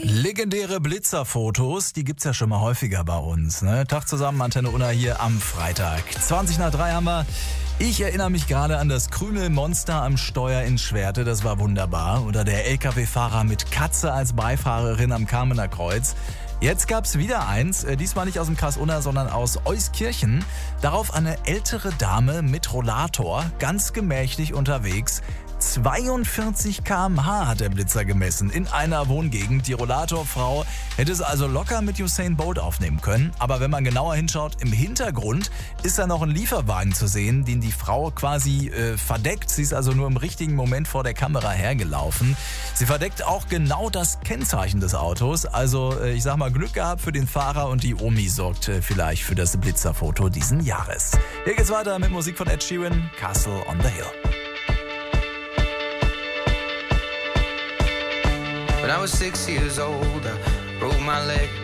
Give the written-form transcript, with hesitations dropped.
Legendäre Blitzerfotos, die gibt's ja schon mal häufiger bei uns. Ne? Tag zusammen, Antenne Unna hier am Freitag. 20 nach 3 haben wir. Ich erinnere mich gerade an das Krümelmonster am Steuer in Schwerte, das war wunderbar. Oder der LKW-Fahrer mit Katze als Beifahrerin am Kamener Kreuz. Jetzt gab's wieder eins, diesmal nicht aus dem Kreis Unna, sondern aus Euskirchen. Darauf eine ältere Dame mit Rollator, ganz gemächlich unterwegs. 42 km/h hat der Blitzer gemessen in einer Wohngegend. Die Rollatorfrau hätte es also locker mit Usain Bolt aufnehmen können. Aber wenn man genauer hinschaut, im Hintergrund ist da noch ein Lieferwagen zu sehen, den die Frau quasi verdeckt. Sie ist also nur im richtigen Moment vor der Kamera hergelaufen. Sie verdeckt auch genau das Kennzeichen des Autos. Also ich sag mal, Glück gehabt für den Fahrer und die Omi sorgt vielleicht für das Blitzerfoto diesen Jahres. Hier geht's weiter mit Musik von Ed Sheeran, Castle on the Hill. When I was 6 years old, I broke my leg.